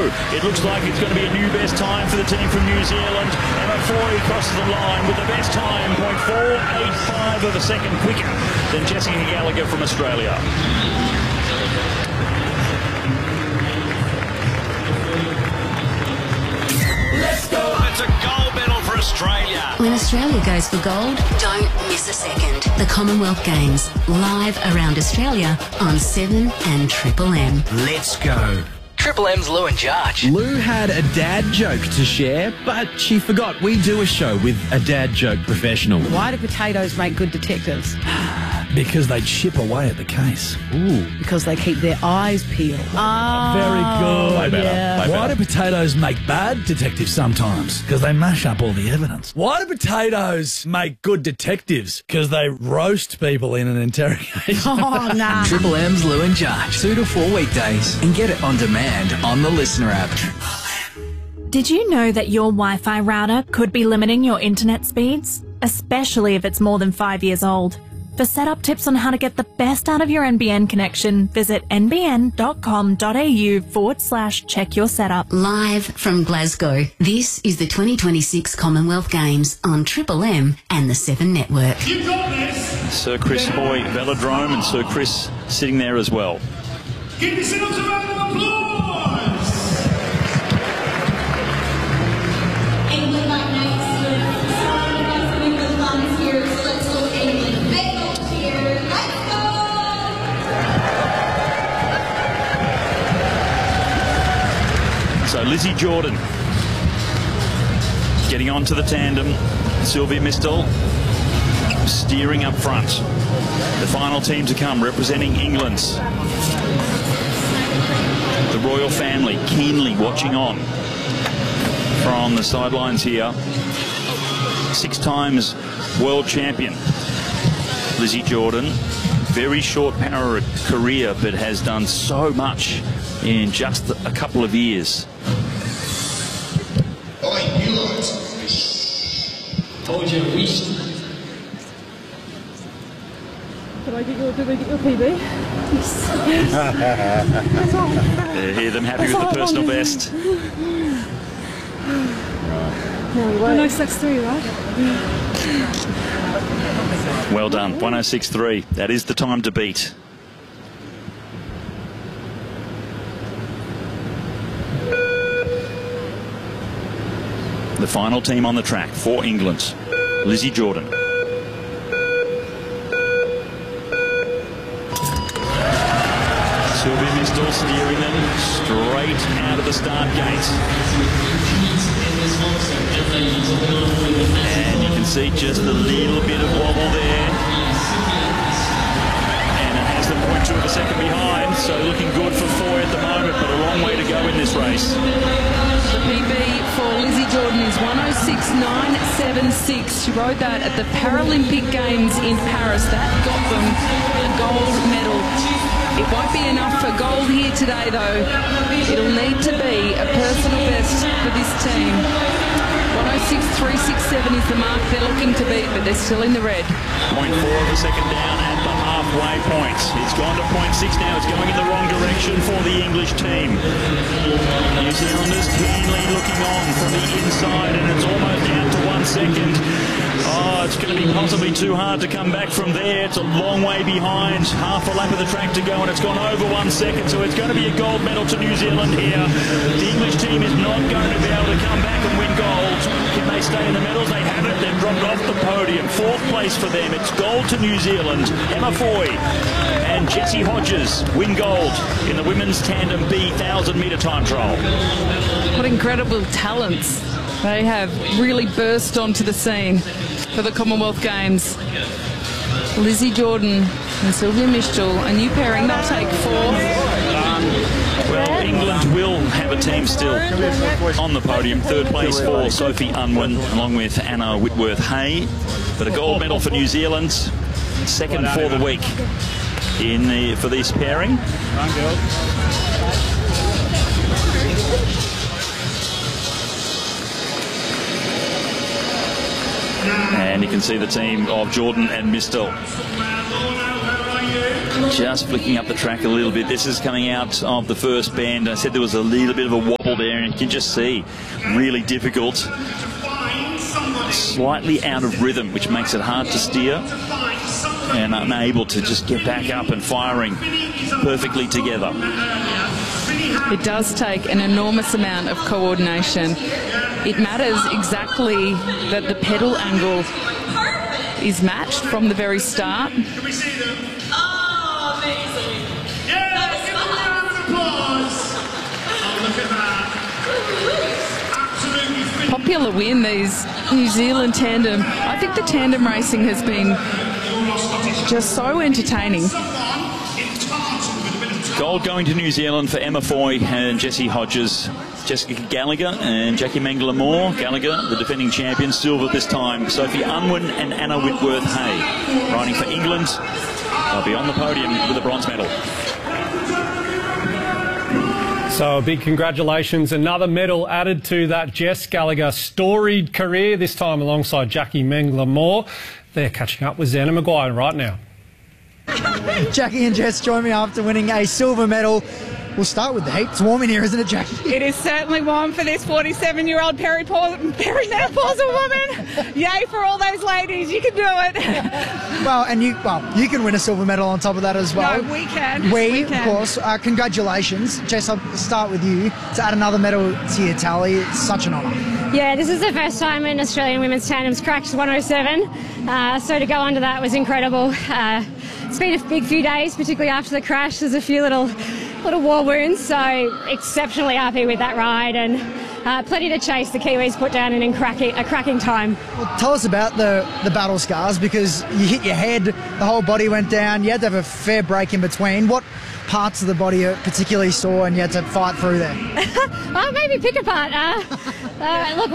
It looks like it's going to be a new best time for the team from New Zealand. Emma Foy crosses the line with the best time, 0.485 of a second quicker than Jessica Gallagher from Australia. Let's go! It's a gold medal for Australia. When Australia goes for gold, don't miss a second. The Commonwealth Games, live around Australia on 7 and Triple M. Let's go. Triple M's Lou and Jarge. Lou had a dad joke to share, but she forgot we do a show with a dad joke professional. Why do potatoes make good detectives? Because they chip away at the case. Ooh. Because they keep their eyes peeled. Very good. Way better. Yeah. Way Why better. do potatoes make bad detectives sometimes? Because they mash up all the evidence. Why do potatoes make good detectives? Because they roast people in an interrogation. Oh, nah. Triple M's Lou and Jarge. 2 to 4 weekdays. And get it on demand on the Listener app. Did you know that your Wi-Fi router could be limiting your internet speeds? Especially if it's more than 5 years old. For setup tips on how to get the best out of your NBN connection, visit nbn.com.au/check your setup. Live from Glasgow, this is the 2026 Commonwealth Games on Triple M and the 7 Network. Sir Chris Hoy Velodrome and Sir Chris sitting there as well. Give yourselves a round of applause! England right next to England fans here, so let's go England. Big up here, let's go! So Lizzie Jordan getting onto the tandem. Sylvia Mistel steering up front. The final team to come representing England. The royal family keenly watching on from the sidelines here. 6 times world champion Lizzie Jordan. Very short para career, but has done so much in just a couple of years. Oi, you lot! Told you, wish. Did I get your PB? Yes. Hear them happy with the personal best. 1063, right? Well done, 106.3. That is the time to beat. The final team on the track for England, Lizzie Jordan. Sylvia Mistel steering them straight out of the start gate. And you can see just a little bit of wobble there. And it has the 0.2 of a second behind, so looking good for Foy at the moment, but a long way to go in this race. The PB for Lizzie Jordan is 106.976. She rode that at the Paralympic Games in Paris. That got them a gold medal. It won't be enough for gold here today, though. It'll need to be a personal best for this team. 106.367 is the mark they're looking to beat, but they're still in the red. 0.4 of a second down at the halfway point. It's gone to 0.6 now. It's going in the wrong direction for the English team. New Zealanders keenly looking on from the inside, and it's almost down to 1 second. Oh, it's going to be possibly too hard to come back from there. It's a long way behind. Half a lap of the track to go, and it's gone over 1 second, so it's going to be a gold medal to New Zealand here. The English team is not going to be able to come back and win gold. Can they stay in the medals? They haven't. They've dropped off the podium. 4th place for them. It's gold to New Zealand. Emma Foy and Jessie Hodges win gold in the women's tandem B 1,000-metre time trial. What incredible talents they have really burst onto the scene for the Commonwealth Games. Lizzie Jordan and Sylvia Mistel, a new pairing. They'll take 4th. Well, England will have a team still on the podium. 3rd place for Sophie Unwin, along with Anna Whitworth-Hay. But a gold medal for New Zealand. 2nd for the week for this pairing. And you can see the team of Jordan and Mistel. Just flicking up the track a little bit. This is coming out of the first bend. I said there was a little bit of a wobble there, and you can just see really difficult. Slightly out of rhythm, which makes it hard to steer, and unable to just get back up and firing perfectly together. It does take an enormous amount of coordination. It matters exactly that the pedal angle is matched from the very start. Popular win, these New Zealand tandem. I think the tandem racing has been just so entertaining. Gold going to New Zealand for Emma Foy and Jessie Hodges. Jessica Gallagher and Jackie Mangler-Moore. Gallagher, the defending champion, silver this time. Sophie Unwin and Anna Whitworth-Hay. Riding for England, they'll be on the podium with a bronze medal. So a big congratulations. Another medal added to that Jess Gallagher storied career, this time alongside Jackie Mangler-Moore. They're catching up with Xana Maguire right now. Jackie and Jess join me after winning a silver medal. We'll start with the heat. It's warm in here, isn't it, Jackie? It is certainly warm for this 47-year-old perimenopausal woman. Yay for all those ladies. You can do it. Well, you can win a silver medal on top of that as well. No, we can. We can. Of course. Congratulations. Jess, I'll start with you. To add another medal to your tally, it's such an honour. Yeah, this is the first time an Australian women's tandem's cracked 107. So to go under that was incredible. It's been a big few days, particularly after the crash. There's a few little war wounds, so exceptionally happy with that ride, and plenty to chase. The Kiwis put down a cracking time. Well, tell us about the battle scars, because you hit your head, the whole body went down, you had to have a fair break in between. What parts of the body are particularly sore and you had to fight through there? Well, maybe pick apart. Look,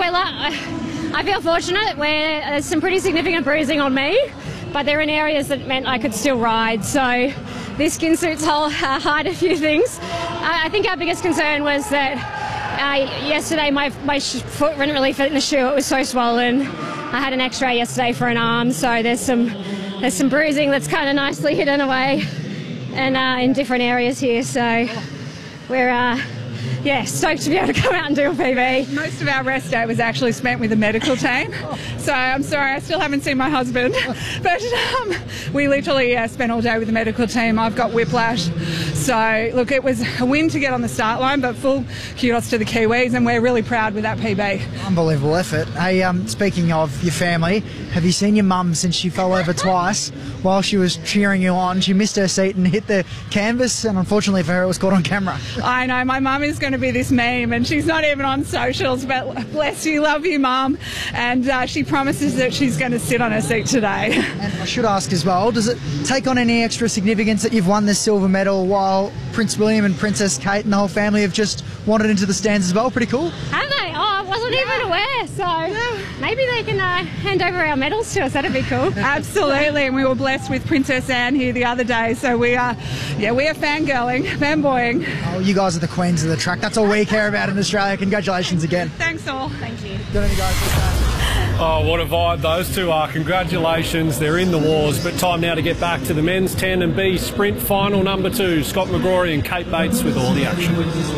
I feel fortunate where there's some pretty significant bruising on me, but they're in areas that meant I could still ride, so this skin suits hide a few things. I think our biggest concern was that yesterday my foot didn't really fit in the shoe. It was so swollen. I had an X-ray yesterday for an arm, so there's some bruising that's kind of nicely hidden away, and in different areas here. So we're stoked to be able to come out and do a PB. Most of our rest day was actually spent with the medical team, so I'm sorry I still haven't seen my husband, but we literally spent all day with the medical team. I've got whiplash, so look, it was a win to get on the start line, but full kudos to the Kiwis, and we're really proud with that PB. Unbelievable effort. Hey, speaking of your family, have you seen your mum since she fell over twice while she was cheering you on? She missed her seat and hit the canvas, and unfortunately for her it was caught on camera. I know, my mum is going to be this meme, and she's not even on socials, but bless you, love you mum, and she promises that she's going to sit on her seat today. And I should ask as well, does it take on any extra significance that you've won this silver medal while Prince William and Princess Kate and the whole family have just wandered into the stands as well? Pretty cool. Have they? Oh, I wasn't even aware, so maybe they can hand over our medals to us. That'd be cool. Absolutely, and we were blessed with Princess Anne here the other day, so we are fangirling, fanboying. Oh, you guys are the queens of the track. That's all we care about in Australia. Congratulations again. Thanks all. Thank you. Good on you guys. Oh, what a vibe those two are. Congratulations. They're in the wars, but time now to get back to the men's tandem B sprint final number 2. Scott McGrory and Kate Bates with all the action.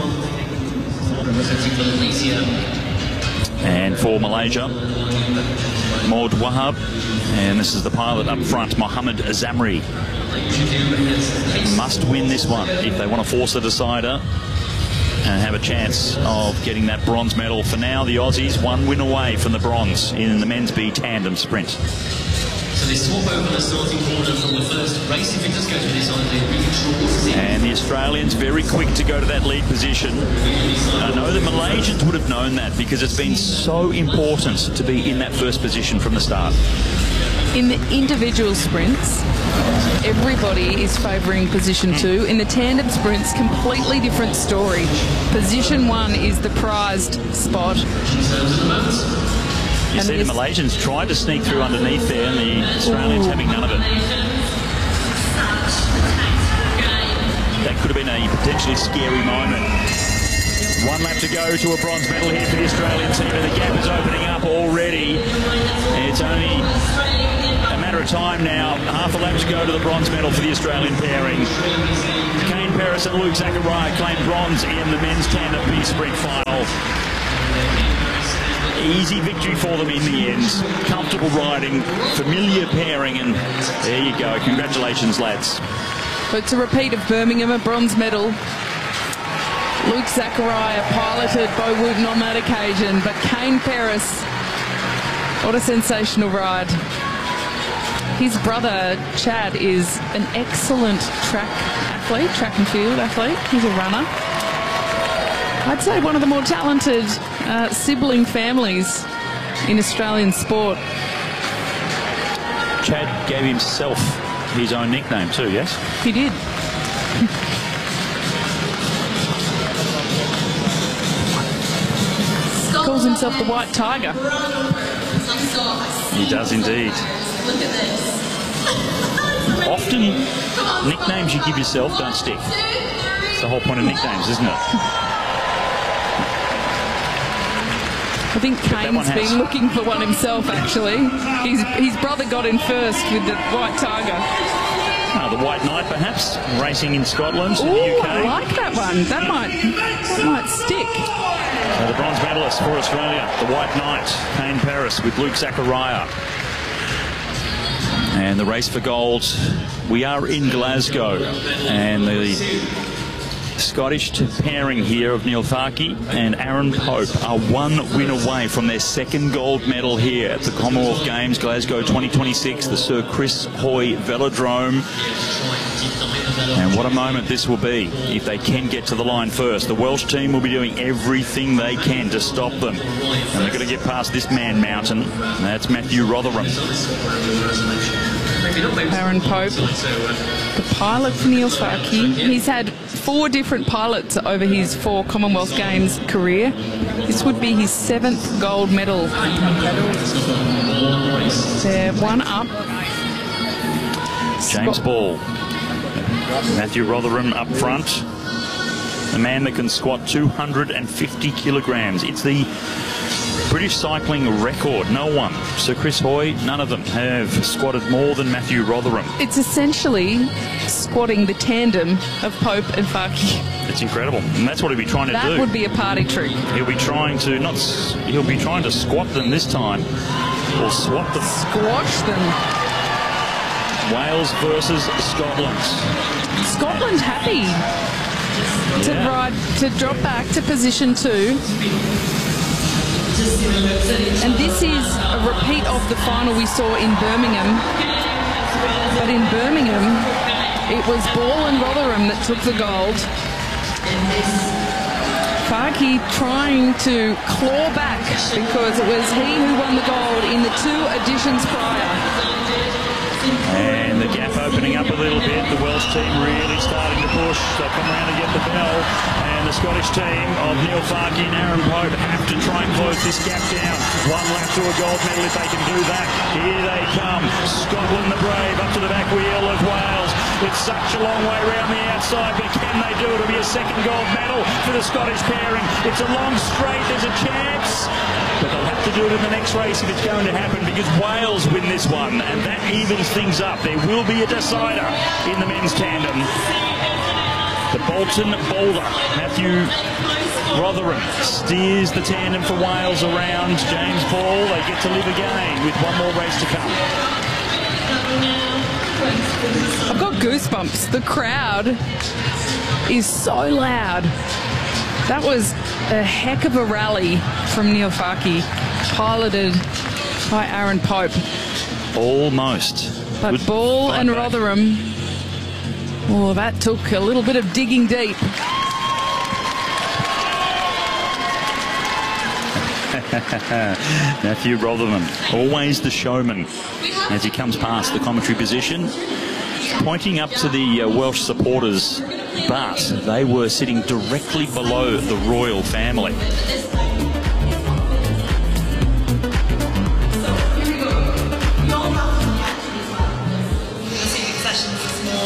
And for Malaysia, Maud Wahab, and this is the pilot up front, Mohammed Zamri. Must win this one if they want to force a decider and have a chance of getting that bronze medal. For now, the Aussies one win away from the bronze in the men's B tandem sprint. So they swap over the starting order from the first race. If it does go to this on the and the Australians very quick to go to that lead position. I know the Malaysians would have known that because it's been so important to be in that first position from the start. In the individual sprints, everybody is favouring position 2. In the tandem sprints, completely different story. Position 1 is the prized spot. You see the Malaysians tried to sneak through underneath there, and the Australians having none of it. That could have been a potentially scary moment. 1 lap to go to a bronze medal here for the Australian team, and the gap is opening up already. It's only a matter matter of time now. Half a lap to go to the bronze medal for the Australian pairing. Kane Paris and Luke Zachariah claim bronze in the men's tandem B-sprint final. Easy victory for them in the end. Comfortable riding, familiar pairing, and there you go. Congratulations, lads. But it's a repeat of Birmingham, a bronze medal. Luke Zachariah piloted Bo Wooten on that occasion, but Kane Paris, what a sensational ride. His brother, Chad, is an excellent track and field athlete. He's a runner. I'd say one of the more talented sibling families in Australian sport. Chad gave himself his own nickname too, yes? He did. Calls himself the White Tiger. He does indeed. Look at this. Often, nicknames you give yourself don't stick. It's the whole point of nicknames, isn't it? I think Kane's been looking for one himself, actually. His brother got in first with the White Tiger. The White Knight, perhaps, racing in Scotland, in Ooh, the UK. I like that one. That might stick. So the bronze medalist for Australia, the White Knight, Kane Paris with Luke Zachariah. And the race for gold, we are in Glasgow, and the Scottish pairing here of Neil Farke and Aaron Pope are one win away from their second gold medal here at the Commonwealth Games, Glasgow 2026, the Sir Chris Hoy Velodrome. And what a moment this will be if they can get to the line first. The Welsh team will be doing everything they can to stop them. And they're going to get past this man mountain. And that's Matthew Rotherham. Aaron Pope, the pilot for Neil Farke. He's had 4 different pilots over his 4 Commonwealth Games career. This would be his 7th gold medal. They're one up. James Ball. Matthew Rotherham up front. The man that can squat 250 kilograms. It's the British cycling record. No one. Sir Chris Hoy, none of them have squatted more than Matthew Rotherham. It's essentially squatting the tandem of Pope and Farke. It's incredible. And that's what he'll be trying to do. That would be a party trick. He'll be trying to he'll be trying to squat them this time. Or swat them. Squash them. Wales versus Scotland. Scotland happy to drop back to position 2. And this is a repeat of the final we saw in Birmingham. But in Birmingham, it was Ball and Rotherham that took the gold. Farke trying to claw back because it was he who won the gold in the 2 editions prior. And the gap opening up a little bit. The Welsh team really starting to push. They'll come around and get the bell. And the Scottish team of Neil Farke and Aaron Pope have to try and close this gap down. 1 lap to a gold medal if they can do that. Here they come. Scotland the brave up to the back wheel of Wales. It's such a long way around the outside, but can they do it? It'll be a second gold medal for the Scottish pairing. It's a long straight. There's a chance. But they'll have to do it in the next race if it's going to happen, because Wales win this one, and that evens things up. There will be a decider in the men's tandem. The Bolton Boulder, Matthew Rotherham, steers the tandem for Wales around James Ball. They get to live again with one more race to come. I've got goosebumps. The crowd is so loud. That was a heck of a rally from Neil Farke, piloted by Aaron Pope. Almost. But good Ball and Rotherham, well, that took a little bit of digging deep. Matthew Rotherham, always the showman as he comes past the commentary position, pointing up to the Welsh supporters, but they were sitting directly below the royal family.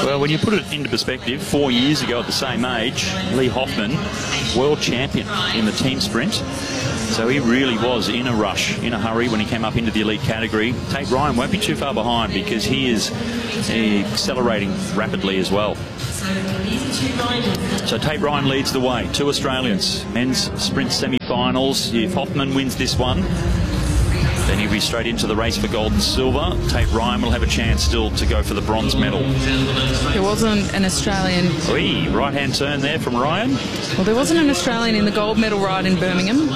Well, when you put it into perspective, 4 years ago at the same age, Lee Hoffman, world champion in the team sprint. So he really was in a rush, in a hurry when he came up into the elite category. Tate Ryan won't be too far behind because he is accelerating rapidly as well. So Tate Ryan leads the way. 2 Australians, men's sprint semi-finals. If Hoffman wins this one, then he'll be straight into the race for gold and silver. Tate Ryan will have a chance still to go for the bronze medal. There wasn't an Australian... Oy, right-hand turn there from Ryan. Well, there wasn't an Australian in the gold medal ride in Birmingham.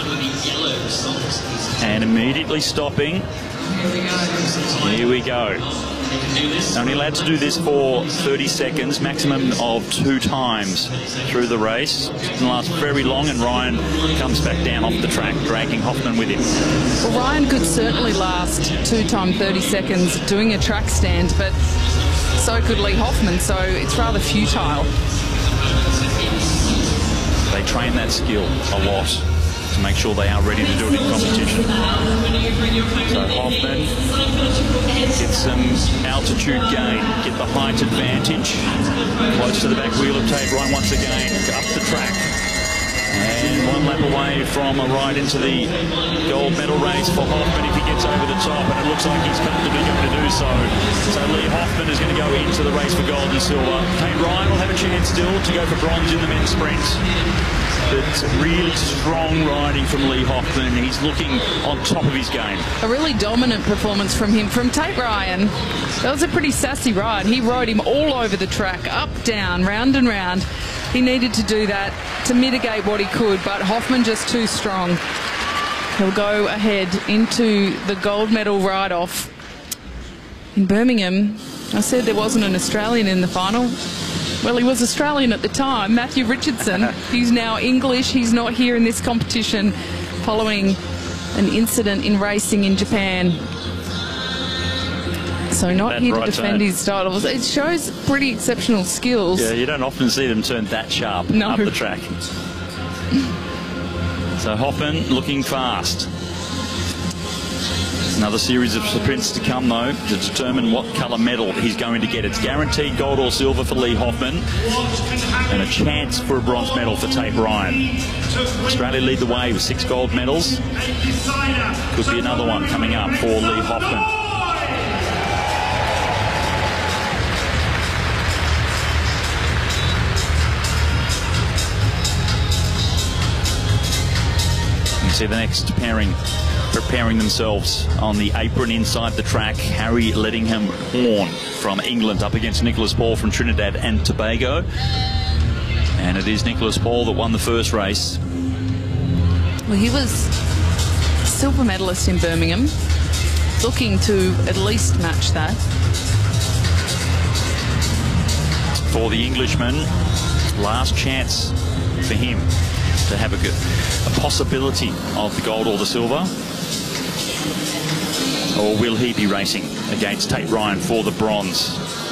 And immediately stopping. Here we go. Only allowed to do this for 30 seconds, maximum of 2 times through the race. Doesn't last very long, and Ryan comes back down off the track, dragging Hoffman with him. Well, Ryan could certainly last 2 times 30 seconds doing a track stand, but so could Lee Hoffman, so it's rather futile. They train that skill a lot to make sure they are ready to do it in competition. So Hoffman gets some altitude gain, get the height advantage. Close to the back wheel of Tate Ryan once again, up the track. And 1 lap away from a ride into the gold medal race for Hoffman if he gets over the top, and it looks like he's comfortably going to do so. So Lee Hoffman is going to go into the race for gold and silver. Tate Ryan will have a chance still to go for bronze in the men's sprint. But really strong riding from Lee Hoffman. He's looking on top of his game. A really dominant performance from him. From Tate Ryan, that was a pretty sassy ride. He rode him all over the track, up, down, round and round. He needed to do that to mitigate what he could, but Hoffman just too strong. He'll go ahead into the gold medal ride-off in Birmingham. I said there wasn't an Australian in the final. Well, he was Australian at the time, Matthew Richardson. He's now English. He's not here in this competition following an incident in racing in Japan. So not here to defend his titles. It shows pretty exceptional skills. Yeah, you don't often see them turn that sharp up the track. So Hoffman looking fast. Another series of sprints to come, though, to determine what colour medal he's going to get. It's guaranteed gold or silver for Lee Hoffman, and a chance for a bronze medal for Tate Ryan. Australia lead the way with 6 gold medals. Could be another one coming up for Lee Hoffman. You can see the next pairing preparing themselves on the apron inside the track. Harry Ledingham Horn from England up against Nicholas Paul from Trinidad and Tobago. And it is Nicholas Paul that won the first race. Well, he was silver medalist in Birmingham, looking to at least match that. For the Englishman, last chance for him to have a possibility of the gold or the silver. Or will he be racing against Tate Ryan for the bronze?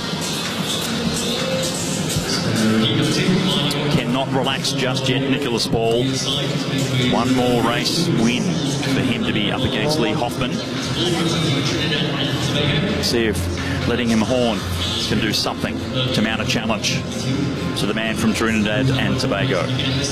Cannot relax just yet, Nicholas Paul. One more race win for him to be up against Lee Hoffman. See if Ledingham Horn can do something to mount a challenge to the man from Trinidad and Tobago.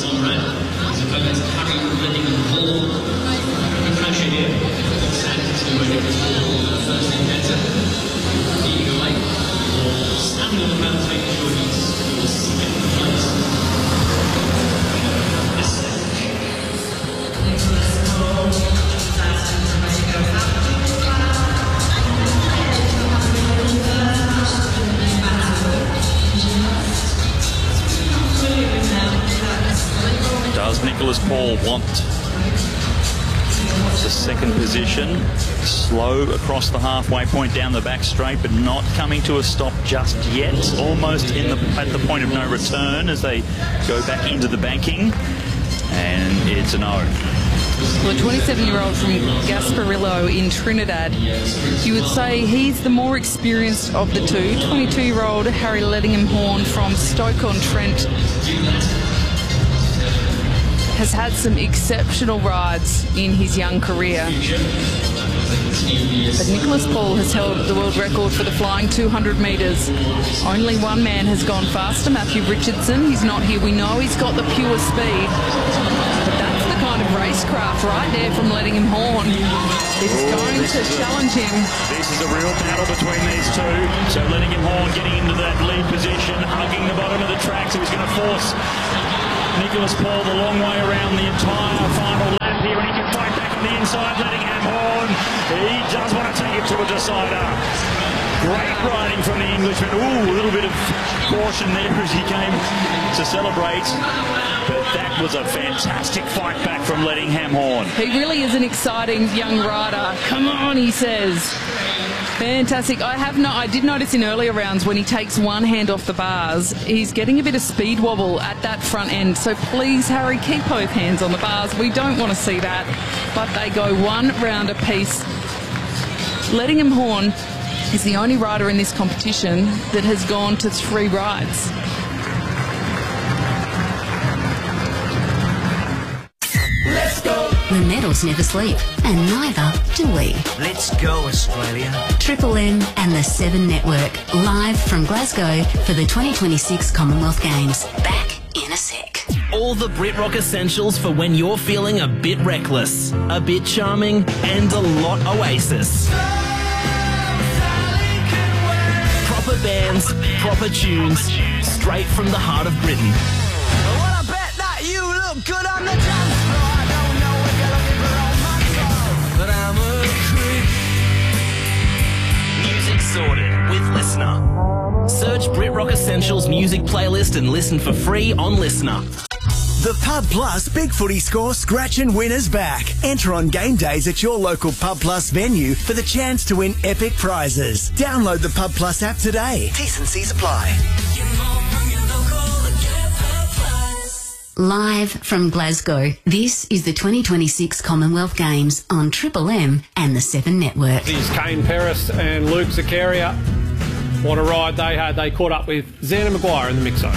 Does Nicholas Paul want the second position? Slow across the halfway point down the back straight, but not coming to a stop just yet. Almost at the point of no return as they go back into the banking. And it's a no. Well, a 27-year-old from Gasparillo in Trinidad, you would say he's the more experienced of the two. 22-year-old Harry Ledingham Horn from Stoke-on-Trent has had some exceptional rides in his young career. But Nicholas Paul has held the world record for the flying 200 metres. Only one man has gone faster, Matthew Richardson. He's not here. We know he's got the pure speed. But that's the kind of racecraft right there from Lettingham Horn. It's going to challenge him. This is a real battle between these two. So Lettingham Horn getting into that lead position, hugging the bottom of the track. So he's going to force Nicholas Paul the long way around the entire final lap here, and he can fight back on the inside. Lettingham Horn, he does want to take it to a decider. Great riding from the Englishman. Ooh, a little bit of caution there as he came to celebrate. But that was a fantastic fight back from Lettingham Horn. He really is an exciting young rider. Come on, he says. Fantastic. I did notice in earlier rounds when he takes one hand off the bars, he's getting a bit of speed wobble at that front end. So please, Harry, keep both hands on the bars. We don't want to see that. But they go one round apiece. Lettingham Horn is the only rider in this competition that has gone to 3 rides. Let's go. The medals never sleep, and neither do we. Let's go, Australia. Triple M and the 7 Network, live from Glasgow for the 2026 Commonwealth Games. Back in a sec. All the BritRock essentials for when you're feeling a bit reckless, a bit charming, and a lot Oasis. Proper bands, proper tunes, straight from the heart of Britain. Well, I bet that you look good on the dance floor. I don't know if you're looking for romance, but I'm a creep. Music sorted with Listener. Search BritRock Essentials music playlist and listen for free on Listener. The Pub Plus Big Footy Score Scratch and Winner's back. Enter on game days at your local Pub Plus venue for the chance to win epic prizes. Download the Pub Plus app today. T&Cs apply. Live from Glasgow, this is the 2026 Commonwealth Games on Triple M and the 7 Network. These Kane Paris and Luke Zakaria. What a ride they had. They caught up with Xander Maguire in the mix zone.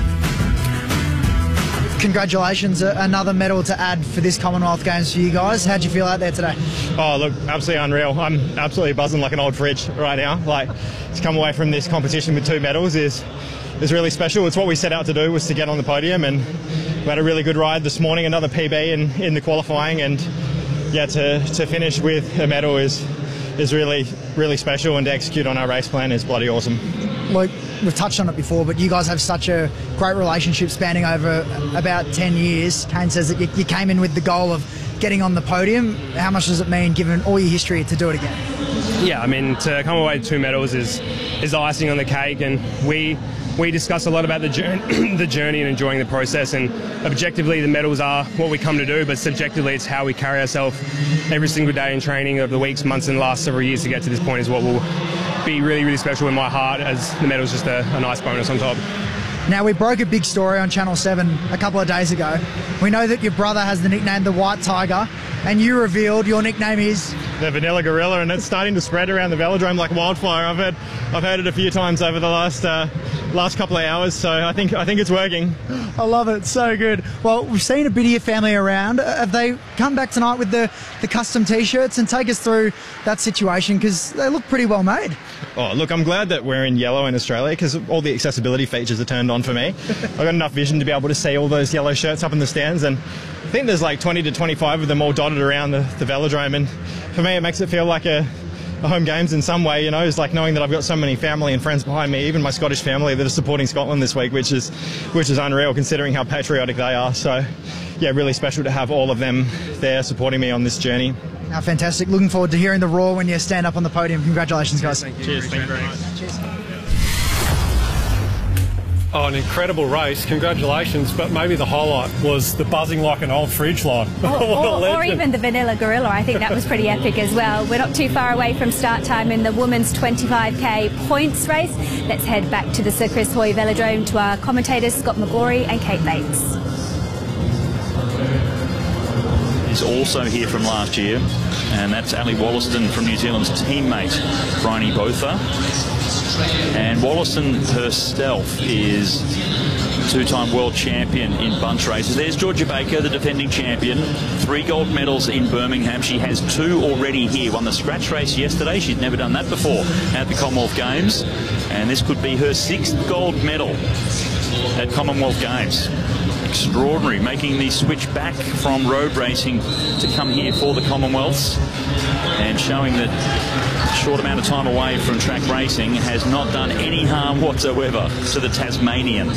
Congratulations, another medal to add for this Commonwealth Games for you guys. How'd you feel out there today? Oh, look, absolutely unreal. I'm absolutely buzzing like an old fridge right now. Like, to come away from this competition with 2 medals is really special. It's what we set out to do, was to get on the podium, and we had a really good ride this morning, another PB in the qualifying, and yeah, to finish with a medal is really, really special, and to execute on our race plan is bloody awesome. Luke, we've touched on it before, but you guys have such a great relationship spanning over about 10 years. Kane says that you came in with the goal of getting on the podium. How much does it mean, given all your history, to do it again? Yeah, I mean, to come away with 2 medals is icing on the cake, and we discuss a lot about the journey and enjoying the process, and objectively the medals are what we come to do, but subjectively it's how we carry ourselves every single day in training over the weeks, months and last several years to get to this point is what will be really, really special in my heart, as the medal's just a nice bonus on top. Now, we broke a big story on Channel 7 a couple of days ago. We know that your brother has the nickname the White Tiger, and you revealed your nickname is the Vanilla Gorilla, and it's starting to spread around the velodrome like wildfire. I've heard it a few times over the last couple of hours, so I think it's working. I love it, so good. Well, we've seen a bit of your family around. Have they come back tonight with the custom T-shirts? And take us through that situation, because they look pretty well made. Oh, look, I'm glad that we're in yellow in Australia, because all the accessibility features are turned on for me. I've got enough vision to be able to see all those yellow shirts up in the stands, and I think there's like 20 to 25 of them all dotted around the velodrome, and for me it makes it feel like a home games in some way, you know. It's like knowing that I've got so many family and friends behind me, even my Scottish family, that are supporting Scotland this week, which is unreal considering how patriotic they are. So yeah, really special to have all of them there supporting me on this journey. Fantastic. Looking forward to hearing the roar when you stand up on the podium. Congratulations, guys. Cheers. Thank you very much. Cheers. Oh, an incredible race. Congratulations. But maybe the highlight was the buzzing like an old fridge line. Or even the Vanilla Gorilla. I think that was pretty epic as well. We're not too far away from start time in the women's 25k points race. Let's head back to the Sir Chris Hoy Velodrome to our commentators Scott McGorry and Kate Bates. Is also here from last year, and that's Ali Wollaston from New Zealand's teammate Bryony Botha. And Wollaston herself is two-time world champion in bunch races. There's Georgia Baker, the defending champion. 3 gold medals in Birmingham. She has 2 already here. Won the scratch race yesterday. She's never done that before at the Commonwealth Games. And this could be her 6th gold medal at Commonwealth Games. Extraordinary, making the switch back from road racing to come here for the Commonwealths, and showing that a short amount of time away from track racing has not done any harm whatsoever to the Tasmanian.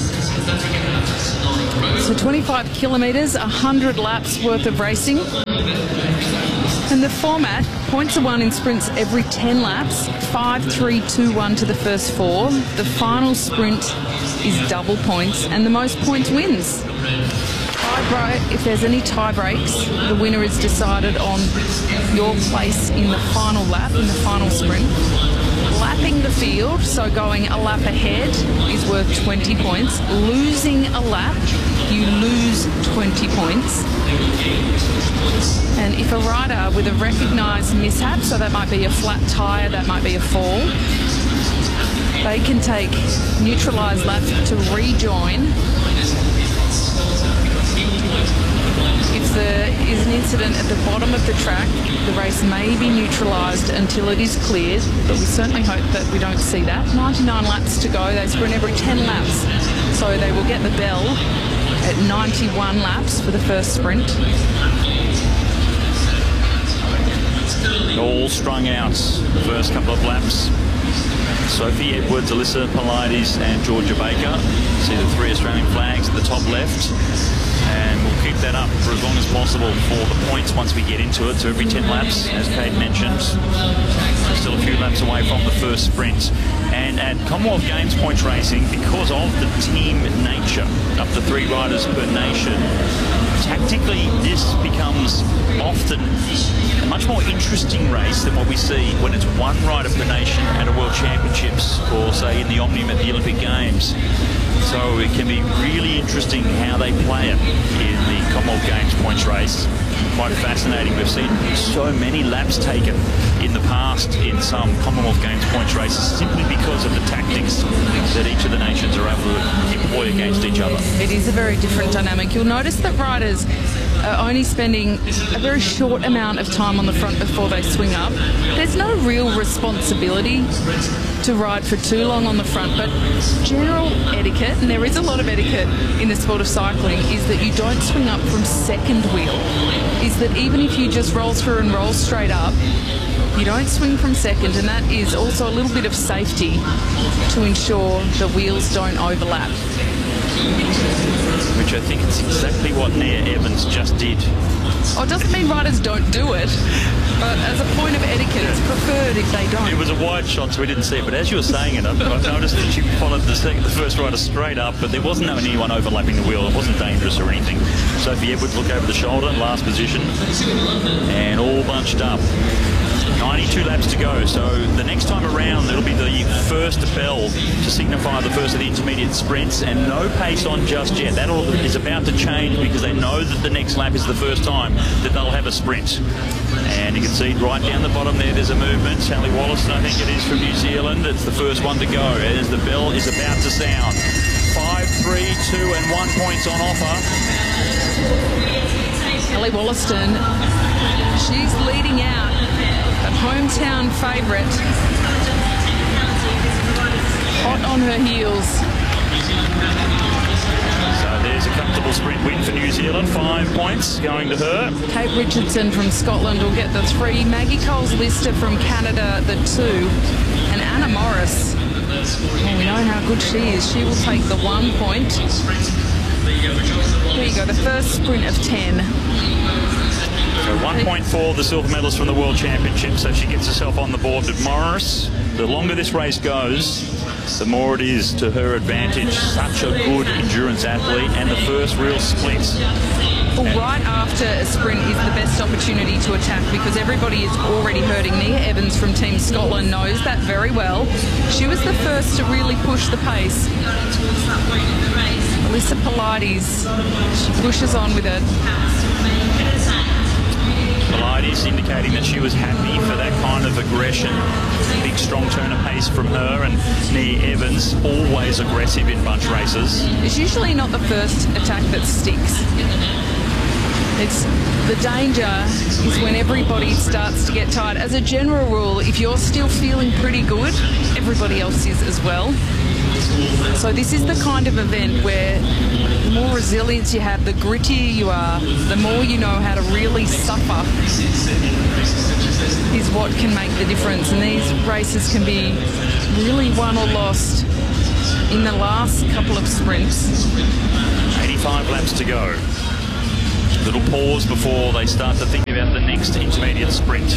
So 25 kilometres, 100 laps worth of racing. And the format, points are won in sprints every 10 laps, 5, 3, 2, 1 to the first 4. The final sprint is double points, and the most points wins. If there's any tie breaks, the winner is decided on your place in the final lap, in the final sprint. Lapping the field, so going a lap ahead, is worth 20 points. Losing a lap, you lose 20 points. And if a rider with a recognised mishap, so that might be a flat tyre, that might be a fall, they can take neutralised laps to rejoin. If there is an incident at the bottom of the track, the race may be neutralised until it is cleared, but we certainly hope that we don't see that. 99 laps to go. They sprint every 10 laps, so they will get the bell at 91 laps for the first sprint. All strung out the first couple of laps. Sophie Edwards, Alyssa Polides and Georgia Baker. See the 3 Australian flags at the top left. And we'll keep that up for as long as possible for the points once we get into it. So every 10 laps, as Kate mentioned, still a few laps away from the first sprint. And at Commonwealth Games points racing, because of the team nature, up to 3 riders per nation, tactically this becomes often a much more interesting race than what we see when it's 1 rider per nation at a World Championships, or say in the Omnium at the Olympic Games. So it can be really interesting how they play it in the Commonwealth Games points race. Quite fascinating. We've seen so many laps taken in the past in some Commonwealth Games points races simply because of the tactics that each of the nations are able to employ against each other. It is a very different dynamic. You'll notice that riders are only spending a very short amount of time on the front before they swing up. There's no real responsibility to ride for too long on the front, but general etiquette, and there is a lot of etiquette in the sport of cycling, is that you don't swing up from second wheel. Is that even if you just roll through and roll straight up, you don't swing from second, and that is also a little bit of safety to ensure the wheels don't overlap. Which I think is exactly what Nia Evans just did. Oh, it doesn't mean riders don't do it, but as a point of etiquette, it's preferred if they don't. It was a wide shot, so we didn't see it, but as you were saying it, I noticed that she followed the first rider straight up, but there wasn't anyone overlapping the wheel. It wasn't dangerous or anything. Sophie Edwards looked over the shoulder, last position, and all bunched up. 92 laps to go, so the next time around it'll be the first bell to signify the first of the intermediate sprints, and no pace on just yet. That is about to change because they know that the next lap is the first time that they'll have a sprint. And you can see right down the bottom there's a movement. Sally Wollaston, I think it is, from New Zealand. It's the first one to go as the bell is about to sound. 5, 3, 2 and 1 points on offer. Sally Wollaston, she's leading out. The hometown favourite, hot on her heels. So there's a comfortable sprint win for New Zealand, 5 points going to her. Kate Richardson from Scotland will get the 3. Maggie Coles-Lister from Canada, the 2. And Anna Morris, well, we know how good she is. She will take the 1 point. There you go, the first sprint of 10. So 1 point for the silver medalist from the World Championship, so she gets herself on the board. But Morris, the longer this race goes, the more it is to her advantage. Such a good endurance athlete, and the first real split. Well, right after a sprint is the best opportunity to attack because everybody is already hurting. Nia Evans from Team Scotland knows that very well. She was the first to really push the pace. Alyssa Polides, she pushes on with it. Polides indicating indicating that she was happy for that kind of aggression. Big, strong turn of pace from her, and Nia Evans, always aggressive in bunch races. It's usually not the first attack that sticks. It's the danger is when everybody starts to get tired. As a general rule, if you're still feeling pretty good, everybody else is as well. So this is the kind of event where the more resilience you have, the grittier you are, the more you know how to really suffer is what can make the difference. And these races can be really won or lost in the last couple of sprints. 85 laps to go. Little pause before they start to think about the next intermediate sprint.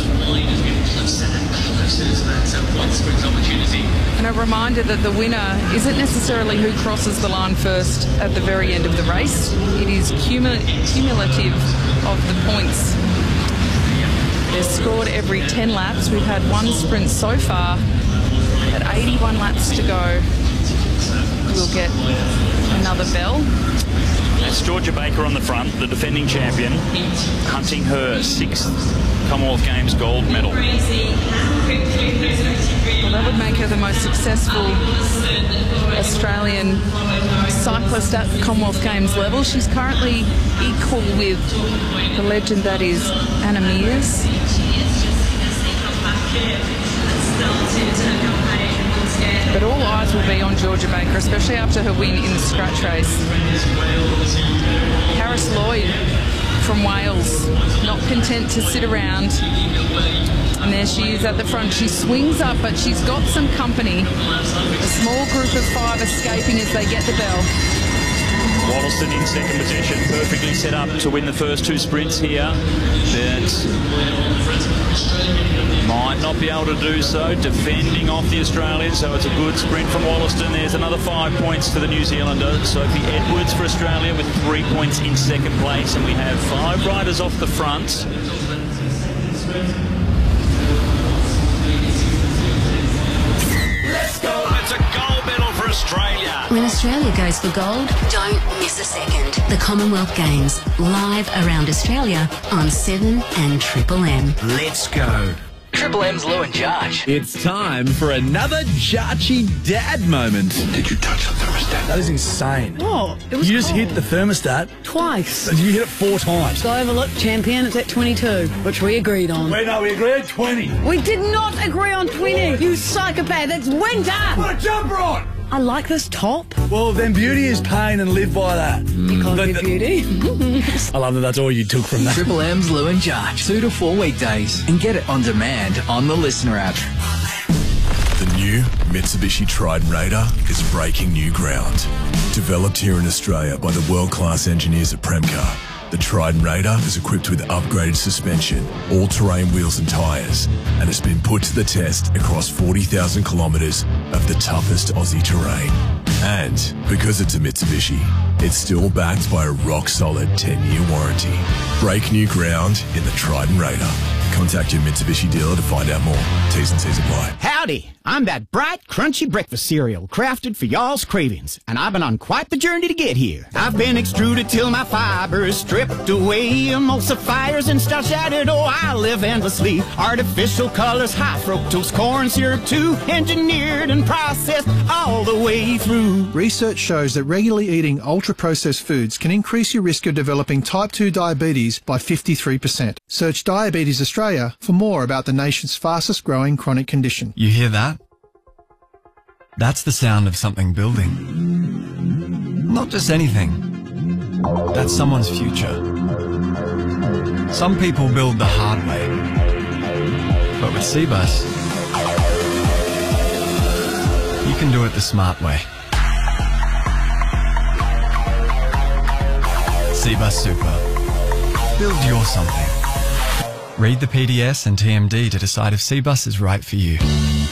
And a reminder that the winner isn't necessarily who crosses the line first at the very end of the race. It is cumulative of the points. They're scored every 10 laps. We've had one sprint so far. At 81 laps to go, we'll get another bell. That's Georgia Baker on the front, the defending champion, hunting her 6th Commonwealth Games gold medal. Well, that would make her the most successful Australian cyclist at the Commonwealth Games level. She's currently equal with the legend that is Anna Meares. But all eyes will be on Georgia Baker, especially after her win in the scratch race. Harris Lloyd from Wales, not content to sit around. And there she is at the front. She swings up, but she's got some company. A small group of 5 escaping as they get the bell. Wollaston in second position, perfectly set up to win the first 2 sprints here. But might not be able to do so, defending off the Australians, so it's a good sprint from Wollaston. There's another 5 points to the New Zealander, Sophie Edwards for Australia with 3 points in second place, and we have 5 riders off the front. Let's go! It's a gold medal for Australia. When Australia goes for gold, don't miss a second. The Commonwealth Games, live around Australia on 7 and Triple M. Let's go. Triple M's Lou and Jarch. It's time for another Jarchy Dad moment. Did you touch the thermostat? That is insane. What? It was You just cold. hit the thermostat. Twice. You hit it 4 times. So overlook champion, it's at 22, which we agreed on. We agreed 20. We did not agree on 20. You psychopath, it's winter. Put a jumper on. I like this top. Well, then beauty is pain and live by that. Because of beauty. I love that that's all you took from that. Triple M's Lou and Jarch. 2 to 4 weekdays. And get it on demand on the Listener app. The new Mitsubishi Triton Raider is breaking new ground. Developed here in Australia by the world-class engineers at Premcar, the Triton Raider is equipped with upgraded suspension, all-terrain wheels and tyres, and has been put to the test across 40,000 kilometres of the toughest Aussie terrain. And because it's a Mitsubishi, it's still backed by a rock-solid 10-year warranty. Break new ground in the Triton Raider. Contact your Mitsubishi dealer to find out more. T's and C's apply. Howdy, I'm that bright, crunchy breakfast cereal crafted for y'all's cravings, and I've been on quite the journey to get here. I've been extruded till my fiber is stripped away, emulsifiers and starch added, oh, I live endlessly. Artificial colors, high fructose corn syrup too, engineered and processed all the way through. Research shows that regularly eating ultra-processed foods can increase your risk of developing type 2 diabetes by 53%. Search Diabetes Australia for more about the nation's fastest growing chronic condition. You hear that? That's the sound of something building. Not just anything. That's someone's future. Some people build the hard way. But with Cbus, you can do it the smart way. Cbus Super. Build your something. Read the PDS and TMD to decide if Cbus is right for you.